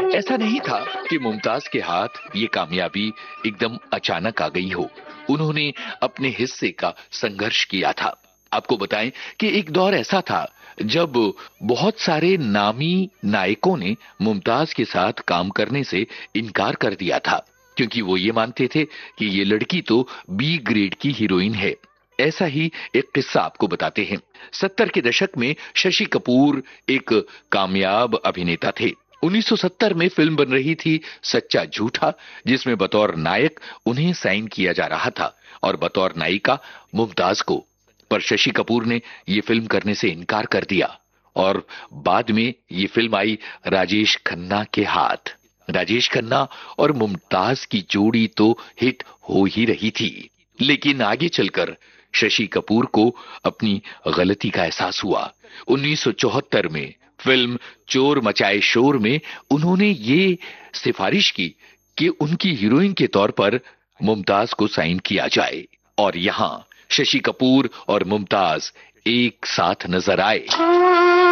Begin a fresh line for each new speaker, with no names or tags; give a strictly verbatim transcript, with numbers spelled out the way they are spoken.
ऐसा नहीं था कि मुमताज के हाथ ये कामयाबी एकदम अचानक आ गई हो। उन्होंने अपने हिस्से का संघर्ष किया था। आपको बताएं कि एक दौर ऐसा था जब बहुत सारे नामी नायकों ने मुमताज के साथ काम करने से इनकार कर दिया था, क्योंकि वो ये मानते थे कि ये लड़की तो बी ग्रेड की हीरोइन है। ऐसा ही एक किस्सा आपको बताते हैं। सत्तर के दशक में शशि कपूर एक कामयाब अभिनेता थे। उन्नीस सौ सत्तर में फिल्म बन रही थी सच्चा झूठा, जिसमें बतौर नायक उन्हें साइन किया जा रहा था और बतौर नायिका मुमताज को। पर शशि कपूर ने ये फिल्म करने से इनकार कर दिया और बाद में ये फिल्म आई राजेश खन्ना के हाथ। राजेश खन्ना और मुमताज की जोड़ी तो हिट हो ही रही थी, लेकिन आगे चलकर शशि कपूर को अपनी गलती का एहसास हुआ। उन्नीस सौ चौहत्तर में फिल्म चोर मचाए शोर में उन्होंने ये सिफारिश की कि उनकी हीरोइन के तौर पर मुमताज को साइन किया जाए, और यहां शशि कपूर और मुमताज एक साथ नजर आए।